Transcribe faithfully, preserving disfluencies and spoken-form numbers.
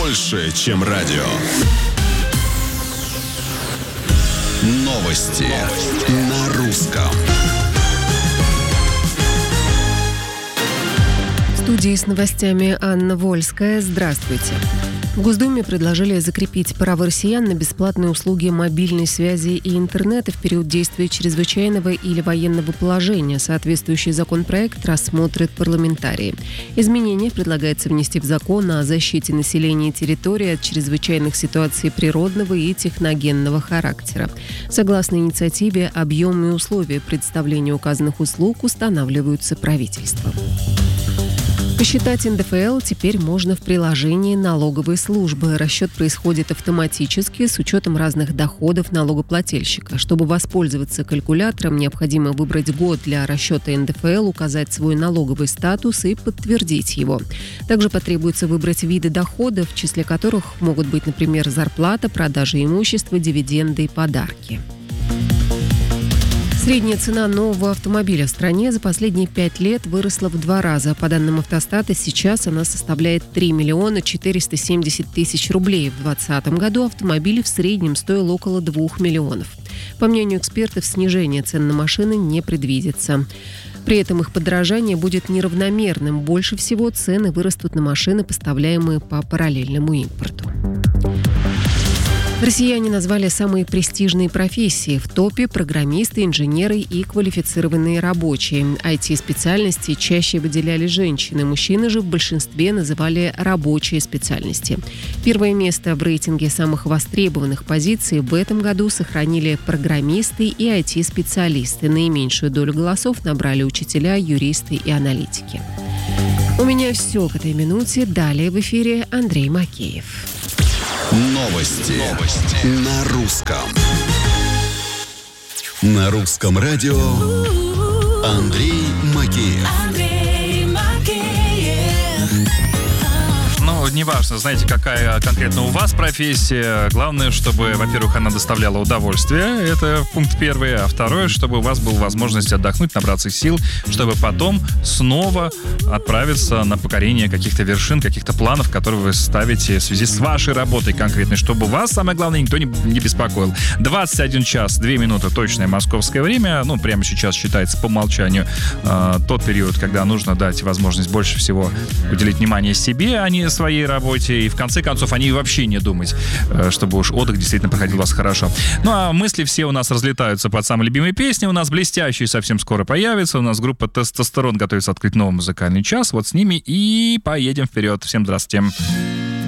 больше, чем радио. Новости, Новости. на русском. В студии с новостями Анна Вольская. Здравствуйте. В Госдуме предложили закрепить право россиян на бесплатные услуги мобильной связи и интернета в период действия чрезвычайного или военного положения. Соответствующий законопроект рассмотрят парламентарии. Изменения предлагается внести в закон о защите населения и территории от чрезвычайных ситуаций природного и техногенного характера. Согласно инициативе, объем и условия предоставления указанных услуг устанавливаются правительством. Посчитать эн дэ эф эл теперь можно в приложении налоговой службы. Расчет происходит автоматически с учетом разных доходов налогоплательщика. Чтобы воспользоваться калькулятором, необходимо выбрать год для расчета эн дэ эф эл, указать свой налоговый статус и подтвердить его. Также потребуется выбрать виды доходов, в числе которых могут быть, например, зарплата, продажа имущества, дивиденды и подарки. Средняя цена нового автомобиля в стране за последние пять лет выросла в два раза. По данным Автостата, сейчас она составляет три миллиона четыреста семьдесят тысяч рублей. В двадцатом году автомобиль в среднем стоил около двух миллионов. По мнению экспертов, снижение цен на машины не предвидится. При этом их подорожание будет неравномерным. Больше всего цены вырастут на машины, поставляемые по параллельному импорту. Россияне назвали самые престижные профессии. В топе программисты, инженеры и квалифицированные рабочие. ай ти-специальности чаще выделяли женщины. Мужчины же в большинстве называли рабочие специальности. Первое место в рейтинге самых востребованных позиций в этом году сохранили программисты и ай ти-специалисты. Наименьшую долю голосов набрали учителя, юристы и аналитики. У меня все к этой минуте. Далее в эфире Андрей Макеев. Новости. Новости. На русском. На русском радио Андрей Макеев. Андрей Макеев. Ну, неважно, знаете, какая конкретно у вас профессия. Главное, чтобы, во-первых, она доставляла удовольствие. Это пункт первый. А второе, чтобы у вас была возможность отдохнуть, набраться сил, чтобы потом снова отправиться на покорение каких-то вершин, каких-то планов, которые вы ставите в связи с вашей работой конкретной, чтобы вас, самое главное, никто не, не беспокоил. двадцать один час, две минуты точное московское время. Ну, прямо сейчас считается по умолчанию э, тот период, когда нужно дать возможность больше всего уделить внимание себе, а не своей работе. И в конце концов, о ней вообще не думать, э, чтобы уж отдых действительно проходил у вас хорошо. Ну, а мысли все у нас разлетаются под самые любимые песни. У нас блестящие совсем скоро появятся. У нас группа «Тестостерон» готовится открыть новый музыкальный час. Вот с ними и поедем вперед. Всем здравствуйте.